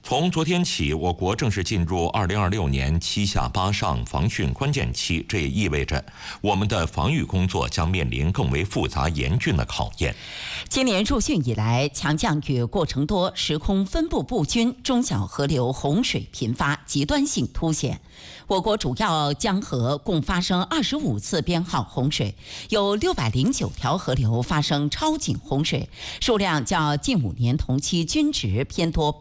从昨天起，我国正式进入2026年7下8上防汛关键期，这也意味着我们的防御工作将面临更为复杂严峻的考验。 今年入汛以来，强降雨过程多，时空分布不均，中小河流洪水频发，极端性凸显。我国主要江河共发生25次编号洪水，有609条河流发生超警洪水，数量较近5年同期均值偏多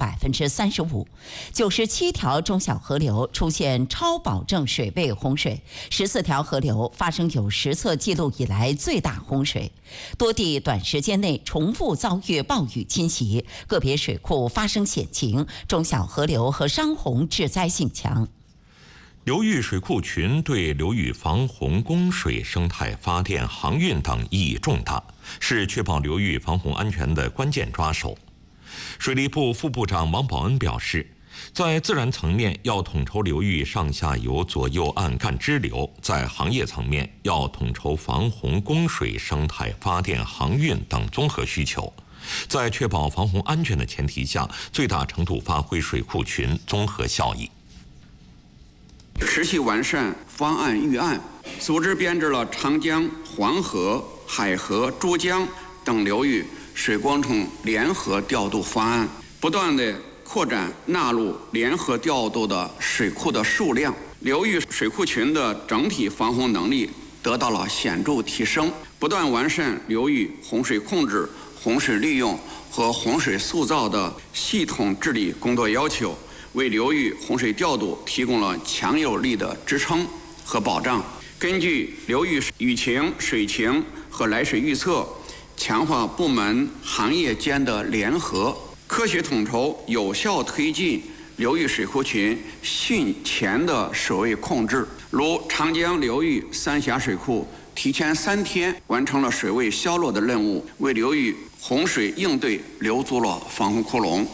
35%。97条中小河流出现超保证水位洪水，14条河流发生有实测记录以来最大洪水，多地短时间内重复遭遇暴雨侵袭，个别水库发生险情，中小河流和伤洪致灾性强。 流域水库群对流域防洪、供水、生态发电、航运等意义重大，是确保流域防洪安全的关键抓手。水利部副部长王宝恩表示，在自然层面要统筹流域上下游、左右岸干支流；在行业层面要统筹防洪、供水、生态发电、航运等综合需求，在确保防洪安全的前提下，最大程度发挥水库群综合效益。 持续完善方案预案，组织编制了长江、黄河、海河、珠江等流域水工程联合调度方案，不断地扩展纳入联合调度的水库的数量，流域水库群的整体防洪能力得到了显著提升，不断完善流域洪水控制、洪水利用和洪水塑造的系统治理工作要求，为流域洪水调度提供了强有力的支撑和保障。根据流域雨情、水情和来水预测，强化部门行业间的联合，科学统筹，有效推进流域水库群汛前的水位控制。如长江流域三峡水库提前3天完成了水位消落的任务，为流域洪水应对留足了防洪窟窿。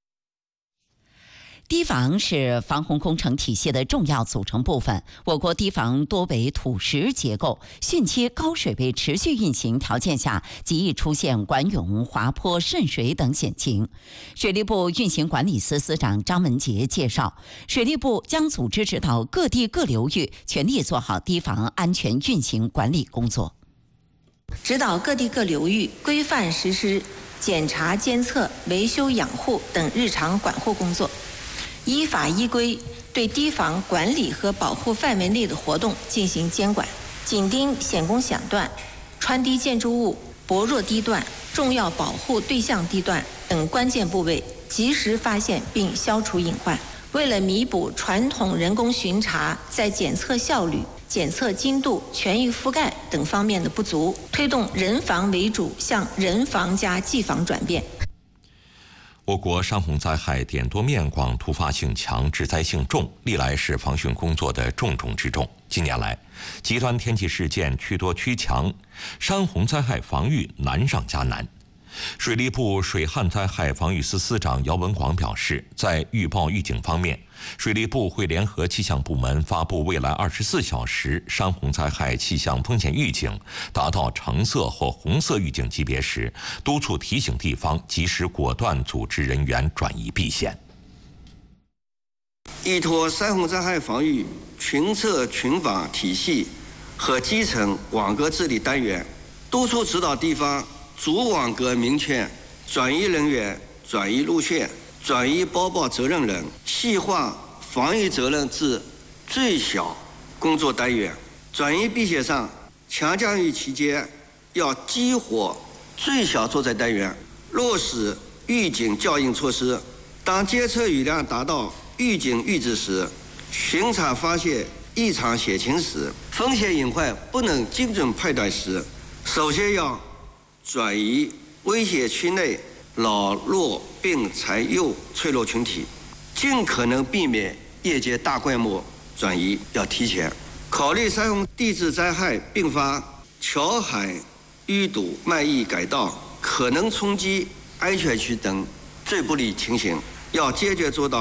堤防是防洪工程体系的重要组成部分。我国堤防多为土石结构，汛期高水位持续运行条件下，极易出现管涌、滑坡、渗水等险情。水利部运行管理司司长张文杰介绍，水利部将组织指导各地各流域全力做好堤防安全运行管理工作， 指导各地各流域规范实施检查、监测、维修、养护等日常管护工作，依法依规对堤防管理和保护范围内的活动进行监管，紧盯险工险段、穿堤建筑物、薄弱堤段、重要保护对象地段等关键部位，及时发现并消除隐患。为了弥补传统人工巡查在检测效率、检测精度、全域覆盖等方面的不足，推动人防为主向人防加技防转变。 我国山洪灾害点多面广、突发性强、致灾性重，历来是防汛工作的重中之重。近年来，极端天气事件趋多趋强，山洪灾害防御难上加难。水利部水旱灾害防御司司长姚文广表示，在预报预警方面，水利部会联合气象部门发布未来24小时山洪灾害气象风险预警，达到橙色或红色预警级别时，督促提醒地方及时果断组织人员转移避险。 依托山洪灾害防御群测群防体系和基层网格治理单元，督促指导地方主网格明确转移人员、转移路线、转移播报责任人，细化防御责任至最小工作单元。转移避险上，强降雨期间要激活最小作战单元，落实预警校应措施。当监测雨量达到预警阈值时，巡查发现异常险情时，风险隐患不能精准判断时，首先要转移危险区内老弱病残幼脆弱群体，尽可能避免夜间大规模转移，要提前考虑山洪地质灾害并发桥海淤堵、漫溢改道、可能冲击安全区等最不利情形，要坚决做到